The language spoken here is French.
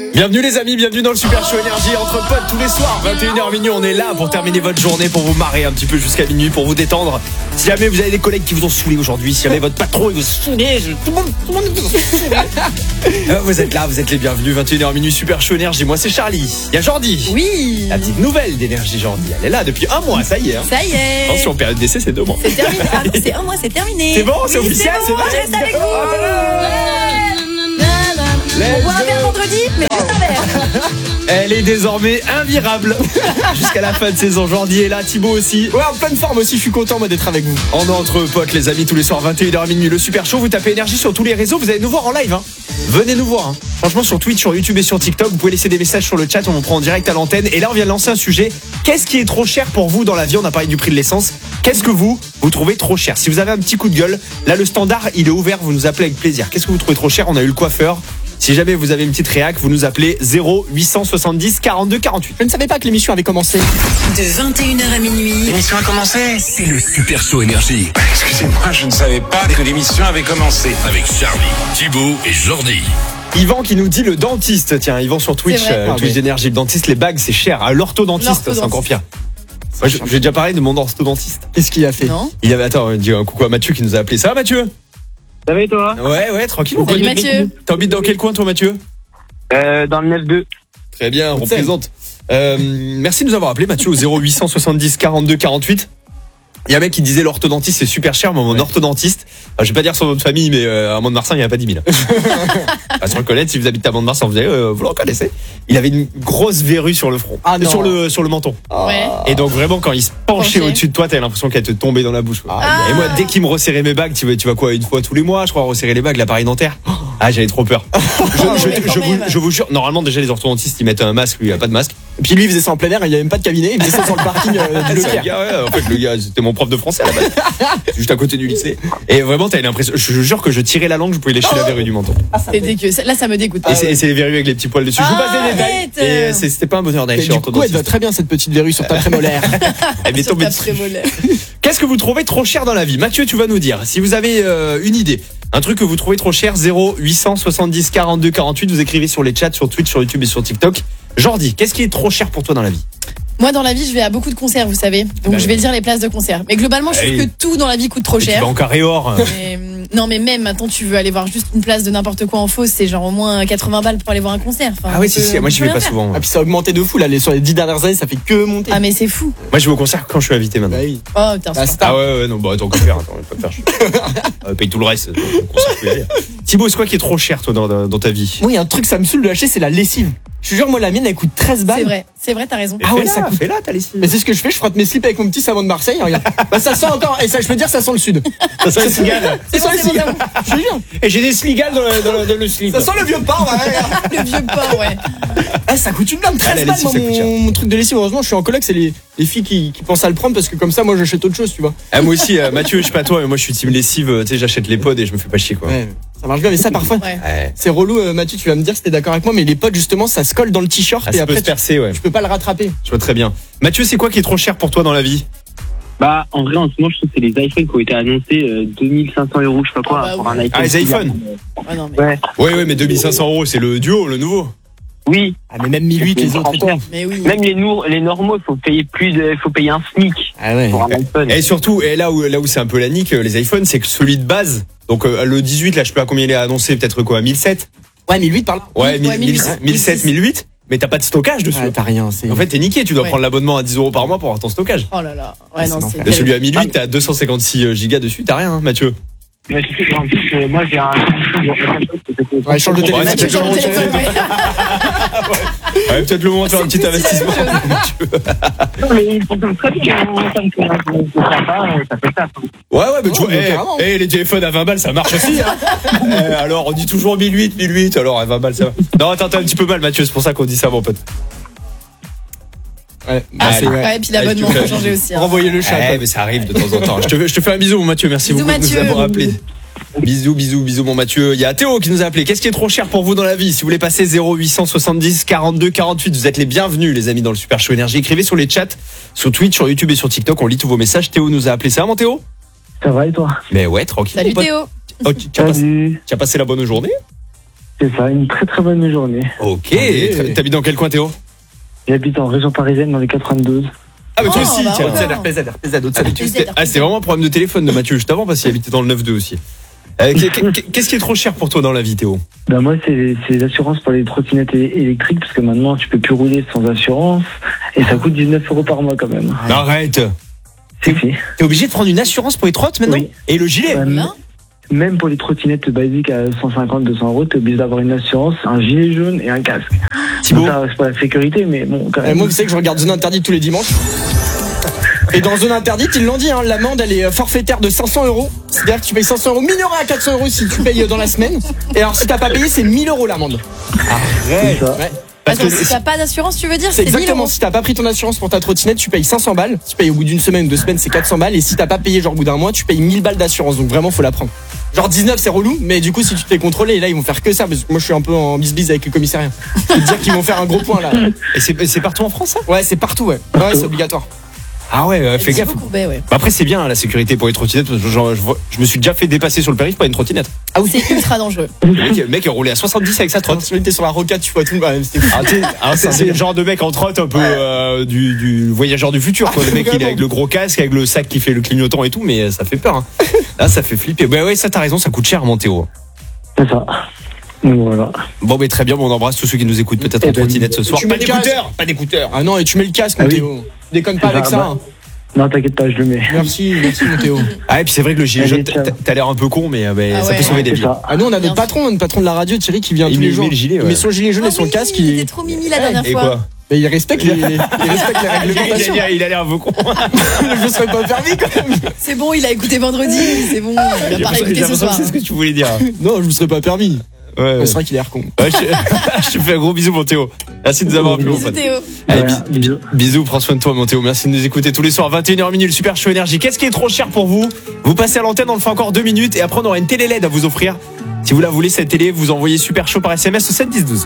Bienvenue les amis, bienvenue dans le Super Show Énergie entre potes tous les soirs, 21h minuit, on est là pour terminer votre journée, pour vous marrer un petit peu jusqu'à minuit, pour vous détendre. Si jamais vous avez des collègues qui vous ont saoulé aujourd'hui, si jamais votre patron il vous saoulé, tout le monde vous saoulé. Vous êtes là, vous êtes les bienvenus, 21h minuit, Super Show Énergie, moi c'est Charlie, il y a Jordi. Oui. La petite nouvelle d'Énergie Jordi, elle est là depuis un mois, ça y est. Hein. Ça y est. Attention, période d'essai c'est 2 mois. C'est terminé, c'est un mois, c'est terminé. C'est bon, c'est officiel, c'est bon, vrai. je reste avec vous. On boit un verre vendredi, mais juste un verre. Elle est désormais invirable jusqu'à la fin de saison. Jordi est là, Thibaut aussi. Ouais, en pleine forme aussi, je suis content moi d'être avec vous. On est entre potes les amis tous les soirs 21h minuit, le Super Show, vous tapez Énergie sur tous les réseaux, vous allez nous voir en live hein. Venez nous voir hein. Franchement sur Twitch, sur YouTube et sur TikTok, vous pouvez laisser des messages sur le chat, on vous prend en direct à l'antenne. Et là on vient de lancer un sujet, qu'est-ce qui est trop cher pour vous dans la vie? On a parlé du prix de l'essence. Qu'est-ce que vous trouvez trop cher? Si vous avez un petit coup de gueule, là le standard il est ouvert, vous nous appelez avec plaisir. Qu'est-ce que vous trouvez trop cher? On a eu le coiffeur. Si jamais vous avez une petite réac, vous nous appelez 0870 42 48. Je ne savais pas que l'émission avait commencé. De 21h à minuit. L'émission a commencé. C'est le Super Show Énergie. Excusez-moi, je ne savais pas que l'émission avait commencé. Avec Charlie, Thibaut et Jordi. Yvan qui nous dit le dentiste. Tiens, Yvan sur Twitch, Twitch d'Énergie. Le dentiste, les bagues, c'est cher. L'orthodontiste, c'est encore pire. Moi, j'ai déjà parlé de mon orthodontiste. Qu'est-ce qu'il a fait? Non. Il avait, attends, dis un coucou à Mathieu qui nous a appelé. Ça va Mathieu? Ça va et toi? Ouais, tranquille. Salut Mathieu. T'habites dans quel coin toi Mathieu? Dans le 9-2. Très bien, on représente. Merci de nous avoir appelé Mathieu au 0870 42 48. Il y a un mec qui disait l'orthodontiste c'est super cher, mais mon orthodontiste, je vais pas dire son nom de famille, mais à Mont-de-Marsan il n'y en a pas 10 000. Sans le connaître, si vous habitez à Mont-de-Marsan, vous le reconnaissez. Il avait une grosse verrue sur le front, sur le menton. Ouais. Et donc vraiment quand il se penchait au-dessus de toi, t'avais l'impression qu'elle te tombait dans la bouche. Et moi dès qu'il me resserrait mes bagues, tu vas quoi, une fois tous les mois, je crois, resserrer les bagues, l'appareil dentaire. Ah j'avais trop peur. Je vous jure, normalement déjà les orthodontistes ils mettent un masque, lui il a pas de masque. Et puis lui il faisait ça en plein air, il n'y avait même pas de cabinet, il faisait ça sur le parking de Leclerc. En fait le gars c'était mon prof de français à la base. Juste à côté du lycée. Et vraiment t'avais l'impression, je jure que je tirais la langue, je pouvais lécher la verrue du menton. C'est dégueu. Là, ça me dégoûte. Et c'est les verrues avec les petits poils dessus. Je vous passe des détails. Arrête. Et c'était pas un bonheur d'aller chez Du coup, elle va orthodontiste. très bien cette petite verrue sur ta prémolaire. Elle m'est Sur tombée ta dessus. prémolaire. Qu'est-ce que vous trouvez trop cher dans la vie? Mathieu, tu vas nous dire. Si vous avez une idée, un truc que vous trouvez trop cher, 0870 42 48, vous écrivez sur les chats, sur Twitch, sur YouTube et sur TikTok. Jordi, qu'est-ce qui est trop cher pour toi dans la vie? Moi, dans la vie, je vais à beaucoup de concerts, vous savez. Donc, je vais dire les places de concert. Mais globalement, je trouve que tout dans la vie coûte trop Tu cher. vas en carré or. Non, mais même maintenant, tu veux aller voir juste une place de n'importe quoi en fausse, c'est genre au moins 80 balles pour aller voir un concert. Enfin, Ah oui, si, moi j'y vais pas souvent. Ah puis ça a augmenté de fou là, sur les 10 dernières années, ça fait que monter. Ah, mais c'est fou. Moi je vais au concert quand je suis invité maintenant. Bah oui. Oh, putain, Ah, c'est c'est Ah ouais, non, bah attends, qu'on faire, on va pas faire. Paye tout le reste. Concert, tu peux y aller. Thibaut, c'est quoi qui est trop cher toi dans ta vie? Moi, il y a un truc, ça me saoule de lâcher, c'est la lessive. Je te jure, moi, la mienne, elle coûte 13 balles. c'est vrai, t'as raison. Ah ouais, ça coûte. Fais-la, ta lessive. Mais c'est ce que je fais, je frotte mes slips avec mon petit savon de Marseille. Regarde. Bah, ça sent encore, et ça, je peux dire, ça sent le sud. Ça sent les cigales. C'est bon, c'est bon. Je te jure. Et j'ai des cigales dans le slip. Ça sent le vieux porc, ouais. Le vieux porc, ouais. Ah, ça coûte une blinde, 13 la balles, lessive, moi, ça coûte cher. mon truc de lessive. Heureusement, je suis en coloc, c'est les filles qui pensent à le prendre parce que comme ça, moi, j'achète autre chose, tu vois. Ah, moi aussi, Mathieu, je sais pas toi, mais moi je suis team lessive, tu sais, j'achète les pods et je me fais pas chier quoi. Ouais, ça marche bien, mais ça, parfois, Ouais. c'est relou, Mathieu, tu vas me dire si t'es d'accord avec moi, mais les pods, justement, ça se colle dans le t-shirt Ah, et ça peut après, se percer, ouais. tu peux pas le rattraper. Je vois très bien. Mathieu, c'est quoi qui est trop cher pour toi dans la vie? Bah, en vrai, en ce moment, je trouve que c'est les iPhones qui ont été annoncés 2500 €, je sais pas quoi, Ah bah pour oui. un iPhone. Ah, les iPhones. Ah non, mais, Ouais. Ouais, mais 2500 €, c'est le duo, le nouveau. Oui. Ah, mais même 1008, les autres et tout. mais oui. Même les normaux, il faut payer faut payer un SMIC Ah ouais. pour un iPhone. Et surtout, et là où c'est un peu la nique, les iPhones, c'est que celui de base, donc le 18, là, je sais pas combien il est annoncé, peut-être quoi, 1007? Ouais, 1008 par là. Ouais, 1008, 1007, 1008, mais t'as pas de stockage dessus. Ouais, t'as rien, c'est. En fait, t'es niqué, tu dois Ouais. prendre l'abonnement à 10 € par mois pour avoir ton stockage. Oh là là. Ouais, non, c'est c'est. De celui à 1008, t'as 256 gigas dessus, t'as rien, hein, Mathieu. Mais tu sais, en plus, moi, j'ai un. Ouais, change de téléphone. Ouais, Mathieu, change de téléphone, ouais. Ouais, peut-être le moment de faire un petit investissement. Non, mais ils fonctionnent très bien, hein, ça me fait ça fait ça. Ouais, mais tu Ouais, vois, mais carrément. les téléphones à 20 balles, ça marche aussi, hein. Alors, on dit toujours 1008, alors à 20 balles, ça va. Non, attends, t'as un petit peu mal, Mathieu, c'est pour ça qu'on dit ça, mon pote. Ouais, Ah, c'est ouais, et puis l'abonnement, faut changer aussi. hein. Renvoyer le chat. Ouais, mais ça arrive de temps en temps. Je te fais un bisou, mon Mathieu, merci Bisous, beaucoup de nous Mathieu. avoir appelé. Bisous, mon Mathieu. Il y a Théo qui nous a appelé. Qu'est-ce qui est trop cher pour vous dans la vie? Si vous voulez passer 0870 42 48, vous êtes les bienvenus, les amis, dans le Super Show Énergie. Écrivez sur les chats, sur Twitch, sur YouTube et sur TikTok. On lit tous vos messages. Théo nous a appelé. Ça va, mon Théo? Ça va et toi? Mais ouais, tranquille. Salut mon pote. Théo. Oh, tu as passé la bonne journée? C'est ça, une très très bonne journée. Ok. Allez. T'habites dans quel coin, Théo? J'habite en région parisienne dans les 92. Ah, mais toi Oh, aussi, bah tiens. voilà. RPZ, autre salut. RPZ. Ah, c'est vraiment un problème de téléphone de Mathieu juste avant parce qu'il habitait dans le 9-2 aussi. Qu'est-ce qui est trop cher pour toi dans la vie, Théo? Ben moi, c'est les assurances pour les trottinettes électriques, parce que maintenant, tu peux plus rouler sans assurance, et ça coûte 19 € par mois quand même. Arrête. Si. T'es obligé de prendre une assurance pour les trottes maintenant? Oui. Et le gilet? Voilà. Même pour les trottinettes basiques à 150-200 €, t'es obligé d'avoir une assurance, un gilet jaune et un casque. Thibaut? Ça, c'est pas la sécurité, mais bon, quand même. Moi, vous savez que je regarde Zone Interdite tous les dimanches. Et dans Zone Interdite, ils l'ont dit, hein, l'amende, elle est forfaitaire de 500 €. C'est-à-dire que tu payes 500 €, minoré à 400 € si tu payes dans la semaine. Et alors, si t'as pas payé, c'est 1000 € l'amende. Arrête. C'est ça. Ouais. Parce Attends, que si t'as pas d'assurance, tu veux dire C'est 1000 exactement, €. si t'as pas pris ton assurance pour ta trottinette, tu payes 500 balles. Si tu payes au bout d'une semaine ou 2 semaines, c'est 400 balles. Et si t'as pas payé genre au bout d'un mois, tu payes 1000 balles d'assurance. Donc vraiment, faut la prendre. Genre 19, c'est relou, mais du coup, si tu te fais contrôler, et là, ils vont faire que ça. Parce que moi, je suis un peu en bisbise avec le commissariat. Je peux te dire qu'ils vont faire un gros point là. Et c'est partout en France, ça? Ouais, c'est partout, ouais. Ouais, c'est obligatoire. Ah ouais, fais gaffe. Courbet, ouais. Bah après, c'est bien hein, la sécurité pour les trottinettes. Parce que je me suis déjà fait dépasser sur le périph' par une trottinette. Ah oui. C'est ultra dangereux. Le mec il roulait à 70 avec sa trotte. Tu étais sur la rocade, tu vois tout. Bah, c'était fou. C'est le genre de mec en trotte un peu du voyageur du futur. Quoi. Le mec il est avec le gros casque, avec le sac qui fait le clignotant et tout, mais ça fait peur. Hein. Là, ça fait flipper. Ouais, ça t'as raison, ça coûte cher, mon Théo. C'est ça. Donc voilà. Bon, mais très bien, on embrasse tous ceux qui nous écoutent peut-être en trottinette ce soir. tu mets le casque. Pas d'écouteurs. Ah non, et tu mets le casque, Ah mon oui. Théo. Déconne pas C'est avec ça, ça. bah. Hein. Non, t'inquiète pas, je le mets. Merci mon Théo. Ah, et puis c'est vrai que le gilet Allez, jaune, ciao. t'as l'air un peu con, mais Ah ça ouais. peut sauver des C'est vies. ça. Ah nous on a Bien notre patron de la radio, Thierry, qui vient Il tous les met jours. le gilet, Il ouais. met son gilet jaune et son oui, casque. il était trop mimi la dernière Et fois. quoi? Mais il respecte les réglementations. Il a l'air un peu con. Je ne serais pas permis quand même. C'est bon, il a écouté vendredi, c'est bon, il va pas réécouter ce soir. C'est ce que tu voulais dire. Non, je me serais pas permis. Ouais. C'est vrai qu'il a l'air con. Ouais, je te fais un gros bisou, mon Théo. Merci de nous avoir appelés, mon Bisous pote. Théo. Allez, Voilà, bisous. bisous, prends soin de toi, mon Théo. Merci de nous écouter tous les soirs, 21h, le Super Show Énergie. Qu'est-ce qui est trop cher pour vous? Vous passez à l'antenne, on le fait encore 2 minutes et après on aura une télé LED à vous offrir. Si vous la voulez, cette télé, vous envoyez Super Show par SMS au 7 10 12.